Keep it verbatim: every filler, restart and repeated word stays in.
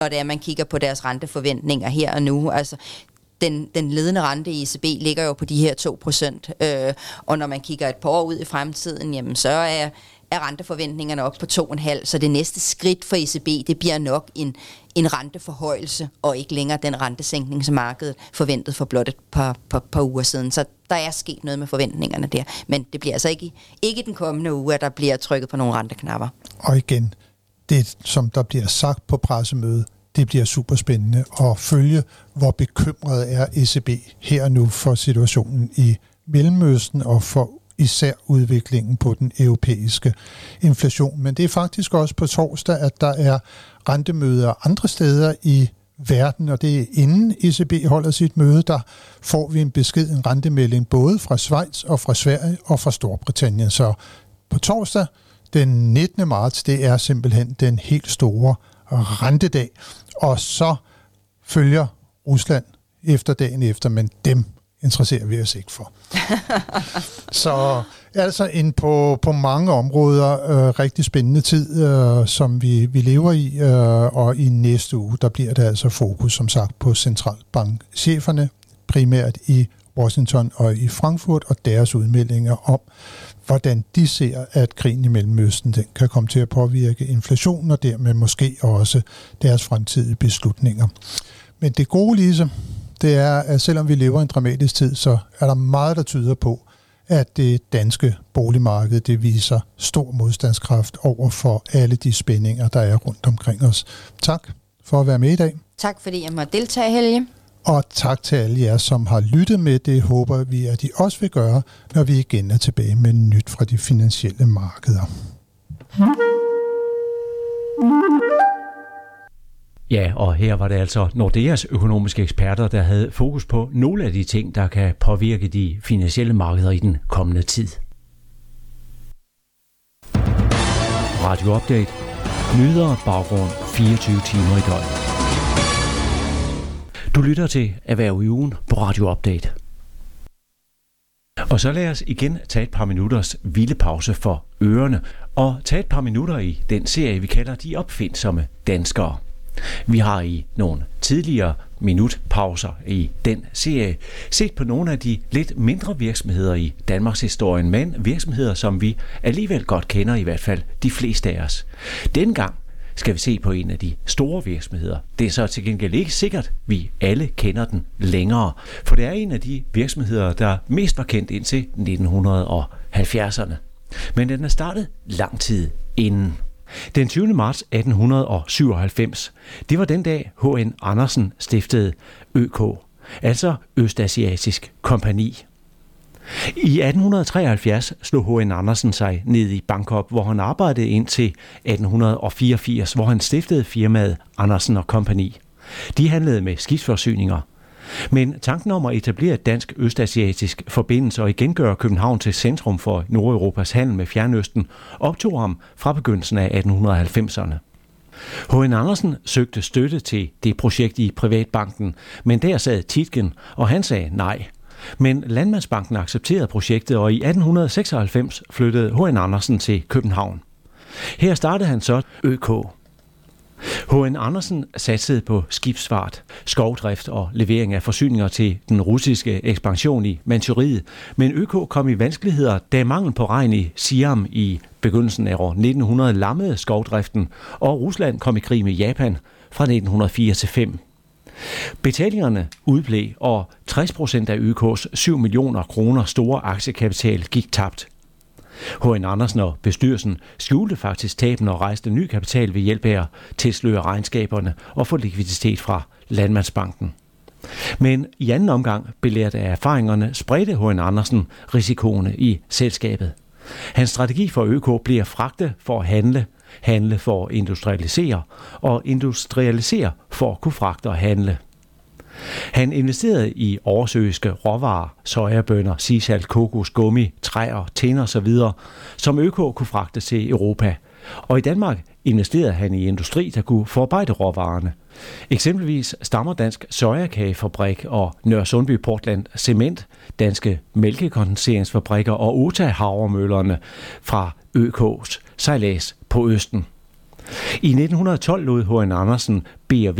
når det er, man kigger på deres renteforventninger her og nu. Altså, den, den ledende rente i E C B ligger jo på de her to procent, øh, og når man kigger et par år ud i fremtiden, jamen, så er, er renteforventningerne op på to komma fem, så det næste skridt for E C B, det bliver nok en, en renteforhøjelse, og ikke længere den rentesænkning, som markedet forventede for blot et par, par, par uger siden. Så der er sket noget med forventningerne der, men det bliver altså ikke, ikke den kommende uge, at der bliver trykket på nogle renteknapper. Og igen, det som der bliver sagt på pressemødet, det bliver super spændende at følge, hvor bekymret er E C B her nu for situationen i Mellemøsten og for især udviklingen på den europæiske inflation. Men det er faktisk også på torsdag, at der er rentemøder andre steder i verden, og det er inden E C B holder sit møde, der får vi en besked, en rentemelding både fra Schweiz og fra Sverige og fra Storbritannien. Så på torsdag den nittende marts, det er simpelthen den helt store rentedag, og så følger Rusland efter dagen efter, men dem interesserer vi os ikke for. Så altså en på, på mange områder øh, rigtig spændende tid, øh, som vi, vi lever i, øh, og i næste uge, der bliver der altså fokus, som sagt, på centralbankcheferne, primært i Washington og i Frankfurt, og deres udmeldinger om, hvordan de ser, at krigen i Mellemøsten den kan komme til at påvirke inflationen, og dermed måske også deres fremtidige beslutninger. Men det gode, Lise, det er, at selvom vi lever i en dramatisk tid, så er der meget, der tyder på, at det danske boligmarked, det viser stor modstandskraft over for alle de spændinger, der er rundt omkring os. Tak for at være med i dag. Tak fordi jeg måtte deltage, Helge. Og tak til alle jer, som har lyttet med. Det håber vi, at I også vil gøre, når vi igen er tilbage med nyt fra de finansielle markeder. Ja, og her var det altså Nordeas økonomiske eksperter, der havde fokus på nogle af de ting, der kan påvirke de finansielle markeder i den kommende tid. Radio Update. Nyheder baggrund fireogtyve timer i døgnet. Du lytter til Erhverv i ugen på Radio Update. Og så lad os igen tage et par minutters hvilepause for ørerne, og tage et par minutter i den serie, vi kalder De Opfindsomme Danskere. Vi har i nogle tidligere minutpauser i den serie set på nogle af de lidt mindre virksomheder i Danmarks historien, men virksomheder, som vi alligevel godt kender, i hvert fald de fleste af os. Denne gang skal vi se på en af de store virksomheder. Det er så til gengæld ikke sikkert, at vi alle kender den længere, for det er en af de virksomheder, der mest var kendt indtil nitten halvfjerdserne. Men den er startet lang tid inden. Den tyvende marts atten syvoghalvfems, det var den dag H N Andersen stiftede Ø K, altså Østasiatisk Kompagni. I atten treoghalvfjerds slog H N Andersen sig ned i Bangkok, hvor han arbejdede indtil atten fireogfirs, hvor han stiftede firmaet Andersen og Kompagni. De handlede med skibsforsyninger. Men tanken om at etablere et dansk østasiatisk forbindelse og igen gøre København til centrum for Nordeuropas handel med Fjernøsten optog ham fra begyndelsen af atten halvfemserne. H N Andersen søgte støtte til det projekt i Privatbanken, men der sad Tietgen, og han sagde nej. Men Landmandsbanken accepterede projektet, og i atten seksoghalvfems flyttede H N Andersen til København. Her startede han så Ø K. H N Andersen satsede på skibsfart, skovdrift og levering af forsyninger til den russiske ekspansion i Manchuriet, men Ø K kom i vanskeligheder, da mangel på regn i Siam i begyndelsen af år nitten hundrede lammede skovdriften, og Rusland kom i krig med Japan fra nitten fire til fem. Betalingerne udblev, og tres procent af Ø K's syv millioner kroner store aktiekapital gik tabt. H N Andersen og bestyrelsen skjulte faktisk taben og rejste ny kapital ved hjælp af at tilsløre regnskaberne og få likviditet fra Landmandsbanken. Men i anden omgang, belært af erfaringerne, spredte H N Andersen risikoene i selskabet. Hans strategi for Ø K bliver fragte for at handle, handle for at industrialisere og industrialisere for at kunne fragte og handle. Han investerede i oversøiske råvarer, sojabønner, sisal, kokos, gummi, træer, tænder osv., som Ø K kunne fragte til Europa. Og i Danmark investerede han i industri, der kunne forarbejde råvarerne. Eksempelvis stammer Dansk Sojakagefabrik og Nørresundby Portland Cement, danske mælkekondenseringsfabrikker og Ota Havremøllerne fra Ø K's sejlads på Østen. I nitten tolv lod H N. Andersen B og